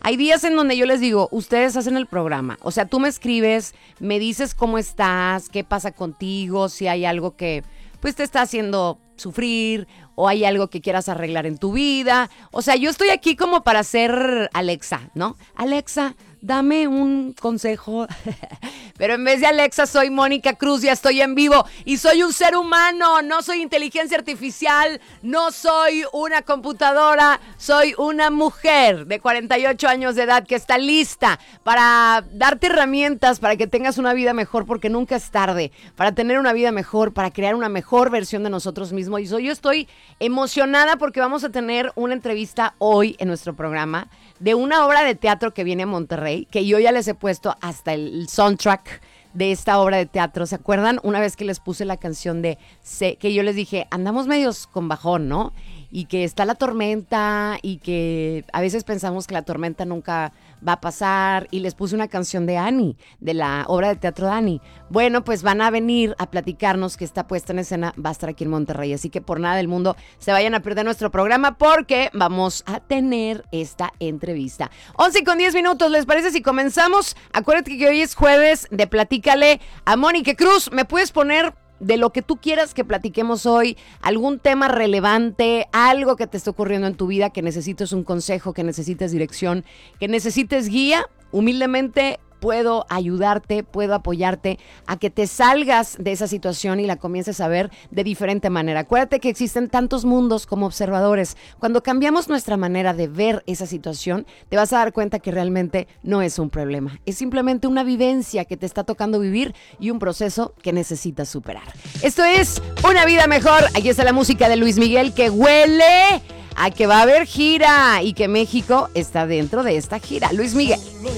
Hay días en donde yo les digo, ustedes hacen el programa. O sea, tú me escribes, me dices cómo estás, qué pasa contigo, si hay algo que pues te está haciendo sufrir o hay algo que quieras arreglar en tu vida. O sea, yo estoy aquí como para ser Alexa, ¿no? Alexa, dame un consejo. Pero en vez de Alexa soy Mónica Cruz, ya estoy en vivo y soy un ser humano, no soy inteligencia artificial, no soy una computadora, soy una mujer de 48 años de edad que está lista para darte herramientas para que tengas una vida mejor, porque nunca es tarde, para tener una vida mejor, para crear una mejor versión de nosotros mismos. Y yo estoy emocionada porque vamos a tener una entrevista hoy en nuestro programa de una obra de teatro que viene a Monterrey, que yo ya les he puesto hasta el soundtrack de esta obra de teatro. ¿Se acuerdan? Una vez que les puse la canción de que yo les dije, andamos medios con bajón, ¿no? Y que está la tormenta y que a veces pensamos que la tormenta nunca va a pasar, y les puse una canción de Annie, de la obra de teatro de Annie. Bueno, pues van a venir a platicarnos que esta puesta en escena va a estar aquí en Monterrey, así que por nada del mundo se vayan a perder nuestro programa porque vamos a tener esta entrevista. 11:10, ¿les parece si comenzamos? Acuérdate que hoy es jueves de Platícale a Mónica Cruz. ¿Me puedes poner de lo que tú quieras que platiquemos hoy, algún tema relevante, algo que te esté ocurriendo en tu vida, que necesites un consejo, que necesites dirección, que necesites guía? Humildemente puedo ayudarte, puedo apoyarte a que te salgas de esa situación y la comiences a ver de diferente manera. Acuérdate que existen tantos mundos como observadores. Cuando cambiamos nuestra manera de ver esa situación, te vas a dar cuenta que realmente no es un problema. Es simplemente una vivencia que te está tocando vivir y un proceso que necesitas superar. Esto es Una Vida Mejor. Aquí está la música de Luis Miguel, que huele a que va a haber gira y que México está dentro de esta gira. Luis Miguel.